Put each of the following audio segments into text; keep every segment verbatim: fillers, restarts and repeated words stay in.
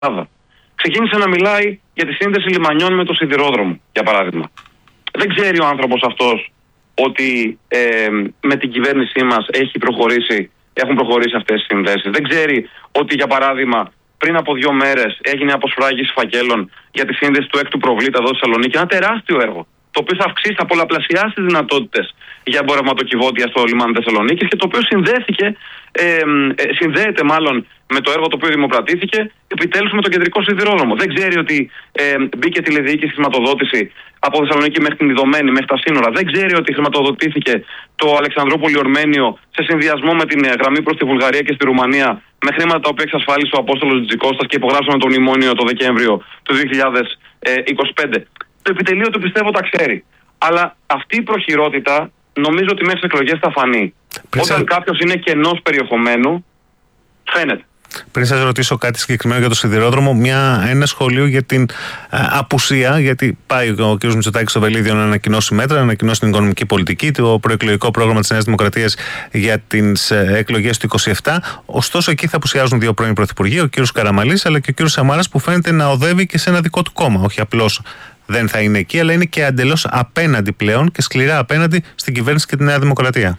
Ελλάδα. Ξεκίνησε να μιλάει για τη σύνδεση λιμανιών με το σιδηρόδρομο, για παράδειγμα. Δεν ξέρει ο άνθρωπος αυτός ότι ε, με την κυβέρνησή μας έχει προχωρήσει, έχουν προχωρήσει αυτές τις συνδέσεις. Δεν ξέρει ότι, για παράδειγμα, πριν από δύο μέρες έγινε αποσφράγιση φακέλων για τη σύνδεση του έκτου προβλήτα εδώ στη Θεσσαλονίκη. Ένα τεράστιο έργο, το οποίο θα αυξήσει, θα πολλαπλασιάσει τις δυνατότητες για εμπορευματοκιβώτια στο λιμάνι Θεσσαλονίκης και το οποίο συνδέθηκε, ε, ε, συνδέεται μάλλον με το έργο το οποίο δημοπρατήθηκε επιτέλους με τον κεντρικό σιδηρόδρομο. Δεν ξέρει ότι ε, μπήκε τηλεδιοίκηση χρηματοδότηση από Θεσσαλονίκη μέχρι την Ιδωμένη, μέχρι τα σύνορα. Δεν ξέρει ότι χρηματοδοτήθηκε το Αλεξανδρούπολη Ορμένιο σε συνδυασμό με την γραμμή προς τη Βουλγαρία και στη Ρουμανία με χρήματα τα οποία εξασφάλισε ο Απόστολος Τζικώστας και υπογράψαμε το μνημόνιο το Δεκέμβριο του δύο χιλιάδες είκοσι πέντε. Το επιτελείο του πιστεύω τα ξέρει. Αλλά αυτή η προχειρότητα νομίζω ότι μέχρι τις εκλογές θα φανεί. Πριν Όταν κάποιος είναι κενός περιεχομένου, φαίνεται. Πριν σας ρωτήσω κάτι συγκεκριμένο για το σιδηρόδρομο, μια, ένα σχόλιο για την α, απουσία, γιατί πάει ο κ. Μητσοτάκης στο Βελίδιο να ανακοινώσει μέτρα, να ανακοινώσει την οικονομική πολιτική, το προεκλογικό πρόγραμμα της Νέας Δημοκρατίας για τις ε, εκλογές του είκοσι επτά. Ωστόσο, εκεί θα απουσιάζουν δύο πρώην πρωθυπουργοί, ο κ. Καραμανλής αλλά και ο κ. Σαμάρας, που φαίνεται να οδεύει και σε ένα δικό του κόμμα. Όχι απλώς δεν θα είναι εκεί, αλλά είναι και εντελώς απέναντι πλέον και σκληρά απέναντι στην κυβέρνηση και τη Νέα Δημοκρατία.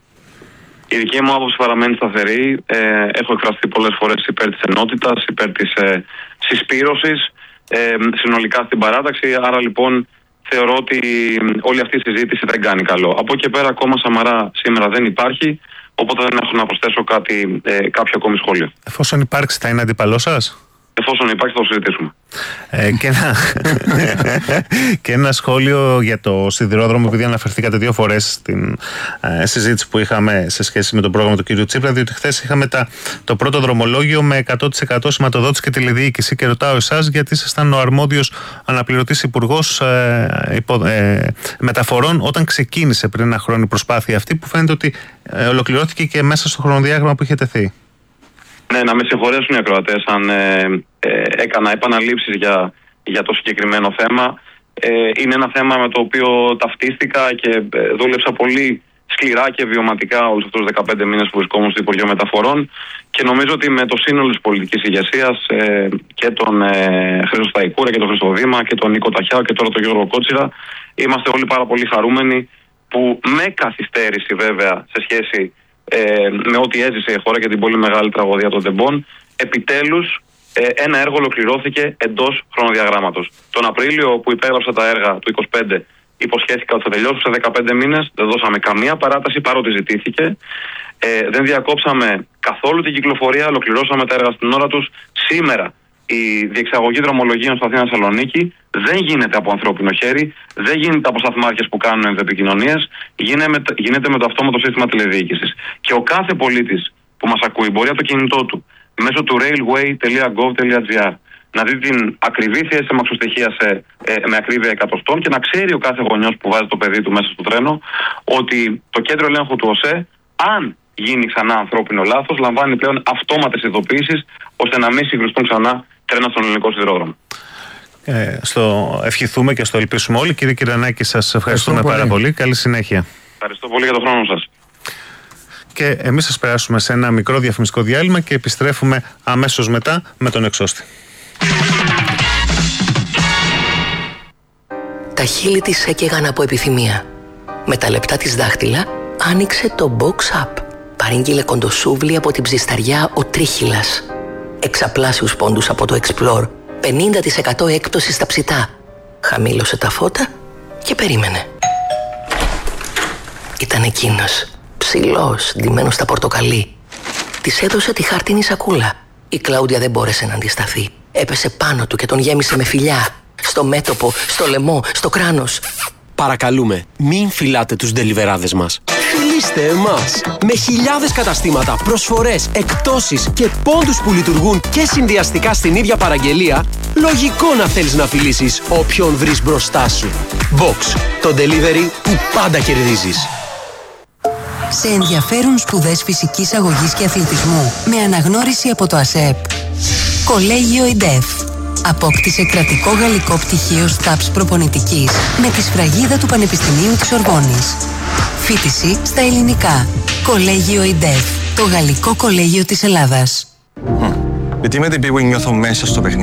Η δική μου άποψη παραμένει σταθερή. Ε, έχω εκφραστεί πολλές φορές υπέρ της ενότητας, υπέρ της ε, συσπήρωσης ε, συνολικά στην παράταξη. Άρα λοιπόν θεωρώ ότι όλη αυτή η συζήτηση δεν κάνει καλό. Από εκεί και πέρα ακόμα Σαμαρά σήμερα δεν υπάρχει, οπότε δεν έχω να προσθέσω κάτι, ε, κάποιο ακόμη σχόλιο. Εφόσον υπάρξει, θα είναι αντίπαλός σας? Εφόσον υπάρχει, θα το συζητήσουμε. Ε, και, ένα, και ένα σχόλιο για το σιδηρόδρομο, επειδή αναφερθήκατε δύο φορές στην ε, συζήτηση που είχαμε σε σχέση με το πρόγραμμα του κ. Τσίπρα, διότι χθες είχαμε τα, το πρώτο δρομολόγιο με εκατό τοις εκατό σηματοδότηση και τηλεδιοίκηση. Και ρωτάω εσάς, γιατί ήσασταν ο αρμόδιος αναπληρωτής υπουργός ε, υπο, ε, μεταφορών όταν ξεκίνησε πριν ένα χρόνο η προσπάθεια αυτή, που φαίνεται ότι ε, ολοκληρώθηκε και μέσα στο χρονοδιάγραμμα που είχε τεθεί. Ναι, να με συγχωρέσουν οι ακροατές αν ε, ε, έκανα επαναλήψεις για, για το συγκεκριμένο θέμα. Ε, είναι ένα θέμα με το οποίο ταυτίστηκα και ε, δούλεψα πολύ σκληρά και βιωματικά όλους αυτούς τους δεκαπέντε μήνες που βρισκόμουν στο Υπουργείο Μεταφορών και νομίζω ότι με το σύνολο της πολιτικής ηγεσίας ε, και τον ε, Χρήστο Σταϊκούρα και τον Χρήστο Δήμα και τον Νίκο Ταχιάο και τώρα τον Γιώργο Κότσιρα, είμαστε όλοι πάρα πολύ χαρούμενοι που με καθυστέρηση βέβαια σε σχέση Ε, με ό,τι έζησε η χώρα και την πολύ μεγάλη τραγωδία των Τεμπών, επιτέλους ε, ένα έργο ολοκληρώθηκε εντός χρονοδιαγράμματος. Τον Απρίλιο που υπέγραψα τα έργα του είκοσι πέντε υποσχέθηκα ότι θα τελειώσουν σε δεκαπέντε μήνες, δεν δώσαμε καμία παράταση παρότι ζητήθηκε. Ε, δεν διακόψαμε καθόλου την κυκλοφορία, ολοκληρώσαμε τα έργα στην ώρα τους. Σήμερα η διεξαγωγή δρομολογίων στο Αθήνα Θεσσαλονίκη δεν γίνεται από ανθρώπινο χέρι, δεν γίνεται από σταθμάρχες που κάνουν ενδοεπικοινωνίες, γίνεται, γίνεται με το αυτόματο σύστημα τηλεδιοίκησης. Και ο κάθε πολίτης που μας ακούει μπορεί από το κινητό του μέσω του railway τελεία gov τελεία gr να δει την ακριβή θέση αμαξοστοιχεία σε, ε, με ακρίβεια εκατοστών και να ξέρει ο κάθε γονιός που βάζει το παιδί του μέσα στο τρένο ότι το κέντρο ελέγχου του ΟΣΕ, αν γίνει ξανά ανθρώπινο λάθος, λαμβάνει πλέον αυτόματες ειδοποιήσεις ώστε να μην συγκρουστούν ξανά τρένα στον ελληνικό σιδηρόδρομο. Ε, στο ευχηθούμε και στο ελπίσουμε όλοι. Κύριε Κυρανάκη, σας ευχαριστούμε πάρα πολύ. πολύ. Καλή συνέχεια. Ευχαριστώ πολύ για τον χρόνο σας. Και εμείς σας περάσουμε σε ένα μικρό διαφημιστικό διάλειμμα και επιστρέφουμε αμέσως μετά με τον εξώστη. Τα χείλη της έκαιγαν από επιθυμία. Με τα λεπτά της δάχτυλα άνοιξε το Box Up. Παρήγγειλε κοντοσούβλι από την ψισταριά ο Τρίχυλας. Εξαπλάσιους πόντους από το Explore. πενήντα τοις εκατό έκπτωση στα ψητά. Χαμήλωσε τα φώτα και περίμενε. Ήταν εκείνος, ψηλός, ντυμένος στα πορτοκαλί. Της έδωσε τη χάρτινη σακούλα. Η Κλάουδια δεν μπόρεσε να αντισταθεί. Έπεσε πάνω του και τον γέμισε με φιλιά. Στο μέτωπο, στο λαιμό, στο κράνος. Παρακαλούμε, μην φυλάτε τους ντελιβεράδες μας. Φιλήστε εμάς! Με χιλιάδες καταστήματα, προσφορές, εκπτώσεις και πόντους που λειτουργούν και συνδυαστικά στην ίδια παραγγελία, λογικό να θέλεις να φιλήσεις όποιον βρεις μπροστά σου. Box, το delivery που πάντα κερδίζεις. Σε ενδιαφέρουν σπουδές φυσικής αγωγής και αθλητισμού με αναγνώριση από το ΑΣΕΠ. Κολέγιο ΙΝΤΕΦ. Απόκτησε κρατικό γαλλικό πτυχίο ΣΤΑΠΣ προπονητικής με τη σφραγίδα του Πανεπιστημίου της Ορβόνης. Φοιτηση στα ελληνικά. Κολέγιο ΙΝΤΕΦ. Το γαλλικό κολέγιο της Ελλάδας. Γιατί με την Bwin νιώθω μέσα στο παιχνίδι.